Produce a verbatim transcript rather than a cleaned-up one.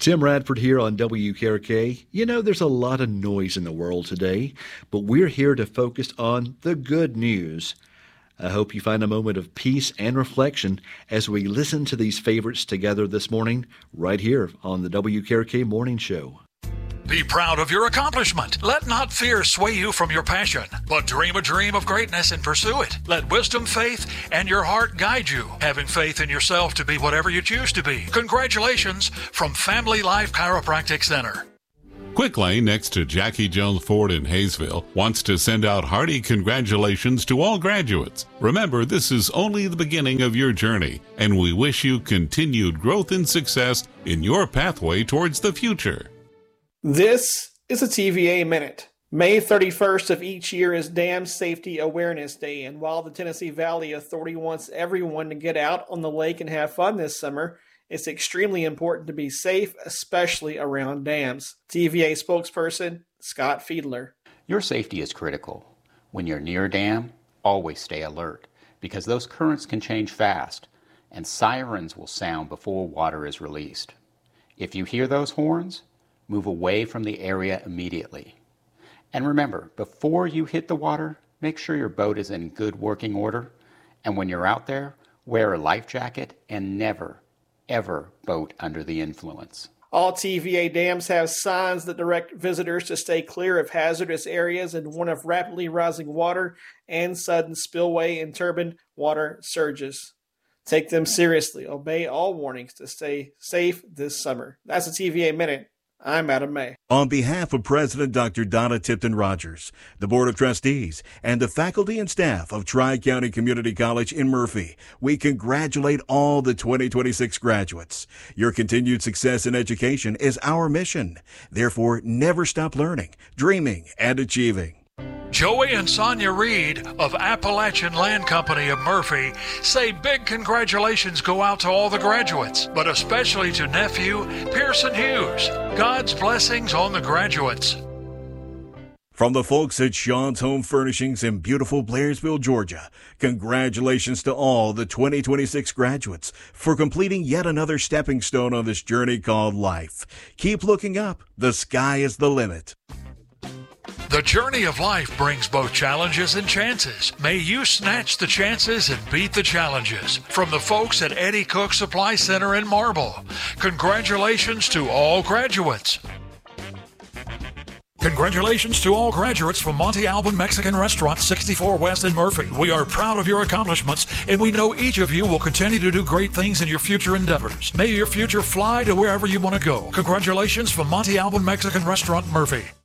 Tim Radford here on W K R K. You know, there's a lot of noise in the world today, but we're here to focus on the good news. I hope you find a moment of peace and reflection as we listen to these favorites together this morning, right here on the W K R K Morning Show. Be proud of your accomplishment. Let not fear sway you from your passion, but dream a dream of greatness and pursue it. Let wisdom, faith, and your heart guide you, having faith in yourself to be whatever you choose to be. Congratulations from Family Life Chiropractic Center. Quick Lane, next to Jackie Jones Ford in Hayesville, wants to send out hearty congratulations to all graduates. Remember, this is only the beginning of your journey, and we wish you continued growth and success in your pathway towards the future. This is a T V A Minute. May thirty-first of each year is Dam Safety Awareness Day, and while the Tennessee Valley Authority wants everyone to get out on the lake and have fun this summer, it's extremely important to be safe, especially around dams. T V A spokesperson Scott Fiedler. Your safety is critical. When you're near a dam, always stay alert, because those currents can change fast, and sirens will sound before water is released. If you hear those horns, move away from the area immediately. And remember, before you hit the water, make sure your boat is in good working order. And when you're out there, wear a life jacket and never, ever boat under the influence. All T V A dams have signs that direct visitors to stay clear of hazardous areas and warn of rapidly rising water and sudden spillway and turbine water surges. Take them seriously. Obey all warnings to stay safe this summer. That's a T V A Minute. I'm Adam May. On behalf of President Doctor Donna Tipton Rogers, the Board of Trustees, and the faculty and staff of Tri-County Community College in Murphy, we congratulate all the twenty twenty-six graduates. Your continued success in education is our mission. Therefore, never stop learning, dreaming, and achieving. Joey and Sonia Reed of Appalachian Land Company of Murphy say big congratulations go out to all the graduates, but especially to nephew Pearson Hughes. God's blessings on the graduates. From the folks at Sean's Home Furnishings in beautiful Blairsville, Georgia, congratulations to all the twenty twenty-six graduates for completing yet another stepping stone on this journey called life. Keep looking up. The sky is the limit. The journey of life brings both challenges and chances. May you snatch the chances and beat the challenges. From the folks at Eddie Cook Supply Center in Marble, congratulations to all graduates. Congratulations to all graduates from Monte Alban Mexican Restaurant, sixty-four West in Murphy. We are proud of your accomplishments, and we know each of you will continue to do great things in your future endeavors. May your future fly to wherever you want to go. Congratulations from Monte Alban Mexican Restaurant, Murphy.